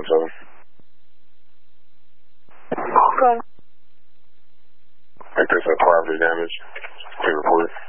917. Okay. I think there's a property damage. Please report it.